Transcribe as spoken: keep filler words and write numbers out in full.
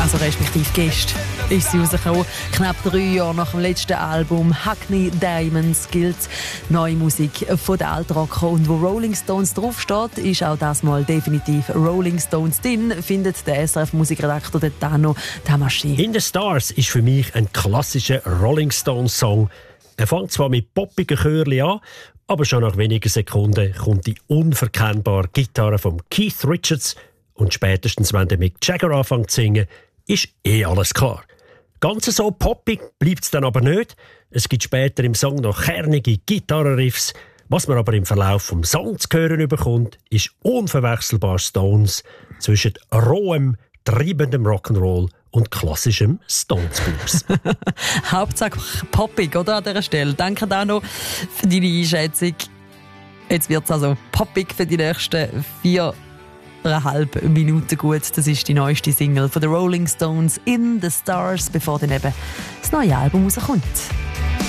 also respektive Gäste, ist sie rausgekommen. Knapp drei Jahre nach dem letzten Album Hackney Diamonds gilt neue Musik von den Altrocker. Und wo Rolling Stones draufsteht, ist auch das mal definitiv Rolling Stones drin, findet der S R F-Musikredakteur Tano Tamaschi. In the Stars ist für mich ein klassischer Rolling Stones Song. Er fängt zwar mit poppigen Chörchen an, aber schon nach wenigen Sekunden kommt die unverkennbare Gitarre von Keith Richards und spätestens, wenn der Mick Jagger anfängt zu singen, ist eh alles klar. Ganz so poppig bleibt es dann aber nicht. Es gibt später im Song noch kernige Gitarrenriffs. Was man aber im Verlauf vom Song zu hören bekommt, ist unverwechselbar Stones zwischen rohem, treibendem Rock'n'Roll und klassischem Stones Blues. Hauptsache poppig, oder, an dieser Stelle. Danke auch noch für deine Einschätzung. Jetzt wird es also poppig für die nächsten vier eineinhalb Minuten gut. Das ist die neueste Single von den Rolling Stones, In the Stars, bevor dann eben das neue Album rauskommt.